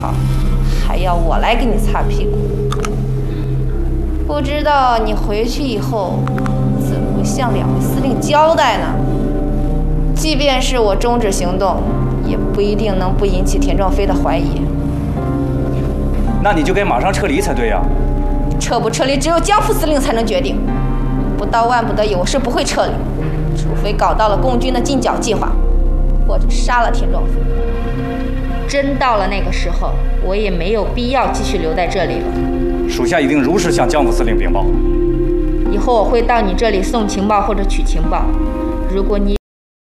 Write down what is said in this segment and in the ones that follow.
还要我来给你擦屁股？不知道你回去以后怎么会向两位司令交代呢？即便是我终止行动，也不一定能不引起田壮飞的怀疑。 那你就该马上撤离才对呀。 撤不撤离，只有江副司令才能决定。不到万不得已，我是不会撤离，除非搞到了共军的进剿计划，或者杀了田壮飞。真到了那个时候，我也没有必要继续留在这里了。 属下一定如实向江副司令禀报。 以后我会到你这里送情报或者取情报，如果你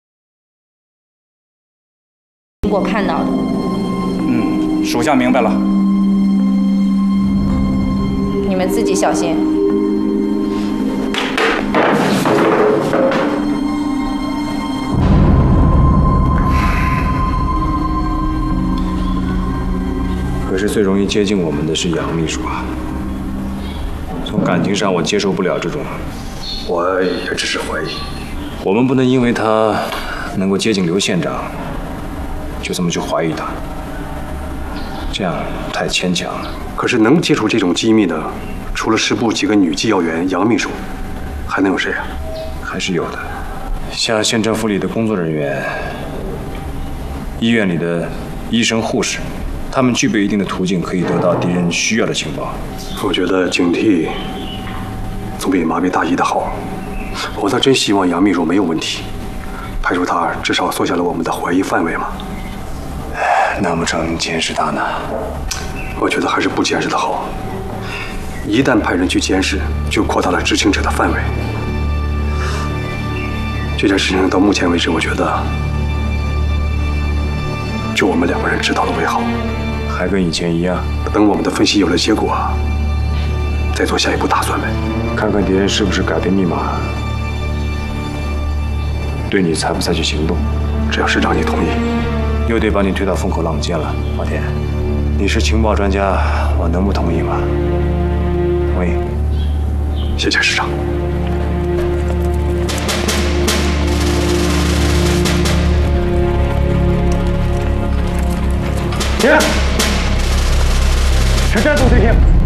我看到的， 属下明白了。 你们自己小心。 可是最容易接近我们的是杨秘书啊。从感情上，我接受不了这种。 我也只是怀疑。 我们不能因为他能够接近刘县长，就这么去怀疑他，这样太牵强了。 可是能接触这种机密的，除了师部几个女机要员、杨秘书，还能有谁啊？ 还是有的，像县政府里的工作人员、医院里的医生、护士，他们具备一定的途径，可以得到敌人需要的情报。 我觉得警惕总比麻痹大意的好。我倒真希望杨秘书没有问题，排除他至少缩小了我们的怀疑范围嘛。 难不成监视他呢？ 我觉得还是不监视的好。一旦派人去监视，就扩大了知情者的范围。这件事情到目前为止，我觉得就我们两个人知道了为好。 还跟以前一样？ 等我们的分析有了结果，再做下一步打算呗。 看看敌人是不是改变密码，对你采不采取行动。 只要市长你同意， 又得把你推到风口浪尖了。华天，你是情报专家，我能不同意吗？同意。 谢谢市长。 停！全站住！听听。